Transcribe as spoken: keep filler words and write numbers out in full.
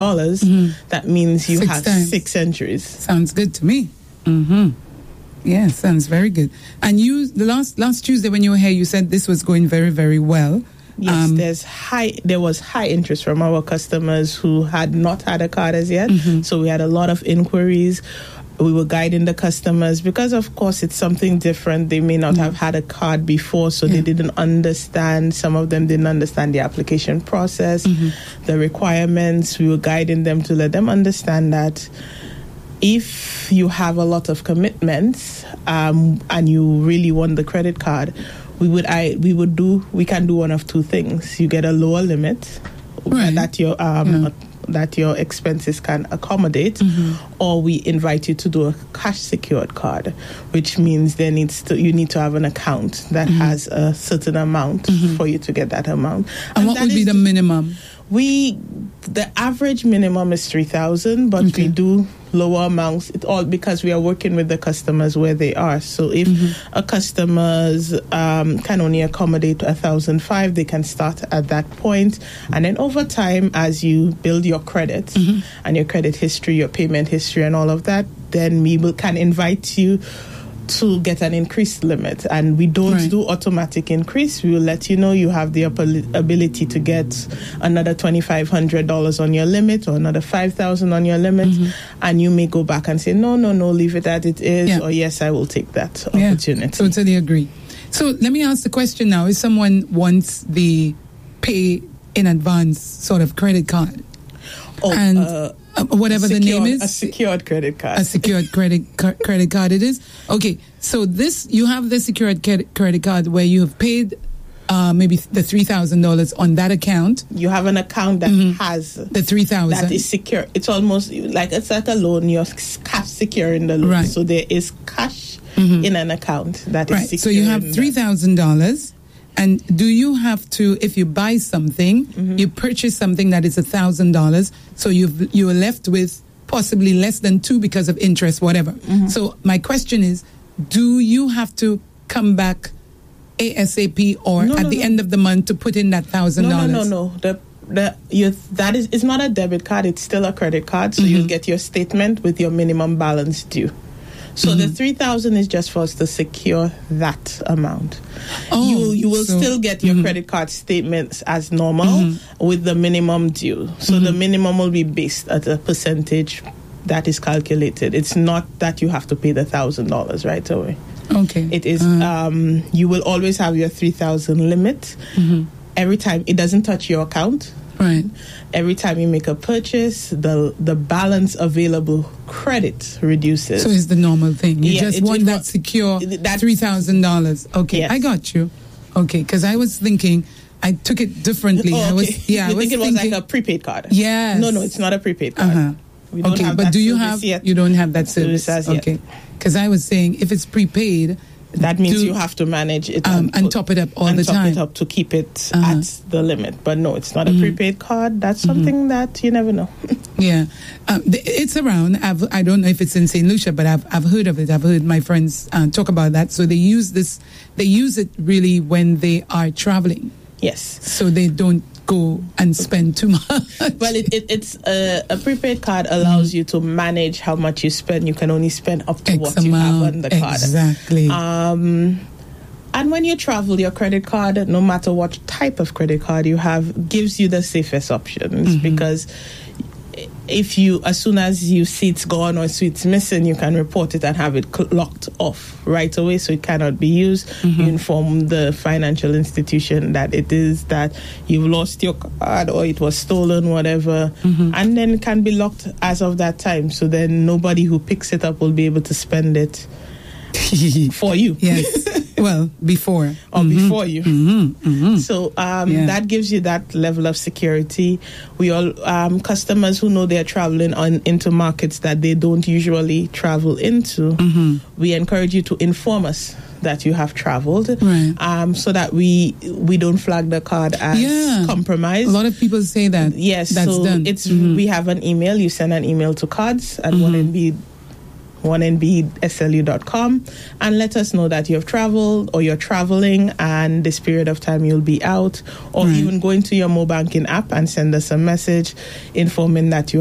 dollars, mm-hmm. that means you six have times. six entries. Sounds good to me. Mm-hmm. Yeah, sounds very good. And you, the last last Tuesday when you were here, you said this was going very, very well. Yes, um, there's high. There was high interest from our customers who had not had a card as yet. Mm-hmm. So we had a lot of inquiries. We were guiding the customers because, of course, it's something different. They may not mm-hmm. have had a card before, so yeah. they didn't understand. Some of them didn't understand the application process, mm-hmm. the requirements. We were guiding them to let them understand that if you have a lot of commitments um, and you really want the credit card, we would I we would do we can do one of two things. You get a lower limit right. that your um, yeah. that your expenses can accommodate, mm-hmm. or we invite you to do a cash secured card, which means there needs to you need to have an account that mm-hmm. has a certain amount mm-hmm. for you to get that amount. And, and what would be the minimum? We the average minimum is three thousand, but okay. we do lower amounts. It all because we are working with the customers where they are. So if mm-hmm. a customer's um, can only accommodate a thousand five, they can start at that point, and then over time, as you build your credit mm-hmm. and your credit history, your payment history, and all of that, then we will can invite you to get an increased limit. And we don't right. do automatic increase. We will let you know you have the ability to get another twenty-five hundred dollars on your limit or another five thousand dollars on your limit, mm-hmm. and you may go back and say no no no leave it as it is, yeah. or yes, I will take that opportunity. Yeah, totally agree. So let me ask the question now. If someone wants the pay in advance sort of credit card, oh, and uh, Uh, whatever secured, the name is, a secured credit card. A secured credit ca- credit card. It is okay. So this you have the secured credit card where you have paid uh, maybe the three thousand dollars on that account. You have an account that mm-hmm. has the three thousand that is secure. It's almost like it's like a loan. You're cash secure in the loan, right. so there is cash mm-hmm. in an account that is right. secure. So you have three thousand dollars. And do you have to, if you buy something, mm-hmm. you purchase something that is one thousand dollars, so you've, you are left with possibly less than two because of interest, whatever. Mm-hmm. So my question is, do you have to come back ASAP or no, at no, the no. end of the month to put in that one thousand dollars? No, no, no, no. The, the, you, that is, it's not a debit card, it's still a credit card, so mm-hmm. you'll get your statement with your minimum balance due. So mm-hmm. the three thousand is just for us to secure that amount. Oh, you you will so, still get your mm-hmm. credit card statements as normal mm-hmm. with the minimum due. So mm-hmm. the minimum will be based at a percentage that is calculated. It's not that you have to pay the thousand dollars right away. Okay, it is. Uh-huh. Um, you will always have your three thousand limit mm-hmm. every time. It doesn't touch your account. Right. Every time you make a purchase, the the balance available credit reduces. So it's the normal thing. You yeah, just it, want it, that secure three thousand dollars. Okay, yes. I got you. Okay, because I was thinking, I took it differently. Oh, okay. I was, yeah, you I was think it thinking, was like a prepaid card? Yes. No, no, it's not a prepaid card. Uh-huh. We don't okay, have but that do you have? Yet. You don't have that service. service okay, because I was saying if it's prepaid. That means do, you have to manage it um, and, and put, top it up all and the top time. it up to keep it uh-huh. at the limit. But no, it's not a mm-hmm. prepaid card. That's mm-hmm. something that you never know. yeah, um, it's around. I've, I don't know if it's in Saint Lucia, but I've I've heard of it. I've heard my friends uh, talk about that. So they use this. They use it really when they are traveling. Yes. So they don't go and spend too much. Well, it, it, it's uh, a prepaid card allows mm-hmm. you to manage how much you spend. You can only spend up to X what amount. You have on the card. Exactly. Um, and when you travel, your credit card, no matter what type of credit card you have, gives you the safest options mm-hmm. because if you, as soon as you see it's gone or see it's missing, you can report it and have it cl- locked off right away, so it cannot be used. Mm-hmm. You inform the financial institution that it is that you've lost your card or it was stolen, whatever, mm-hmm. and then it can be locked as of that time. So then nobody who picks it up will be able to spend it for you. Yes. Well, before. or mm-hmm. before you. Mm-hmm. Mm-hmm. So um, yeah. that gives you that level of security. We all um, customers who know they're traveling on into markets that they don't usually travel into, mm-hmm. we encourage you to inform us that you have traveled, right. um, so that we we don't flag the card as yeah. compromised. A lot of people say that. Yes, that's so done. it's mm-hmm. we have an email. You send an email to cards, and mm-hmm. when it be one N B S L U dot com and let us know that you've traveled or you're traveling and this period of time you'll be out, or right. even go into your mobile banking app and send us a message informing that you